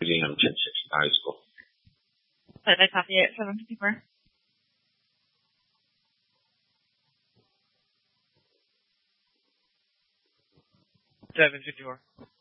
Museum, 1060 High School. But I copy it, 754. 754.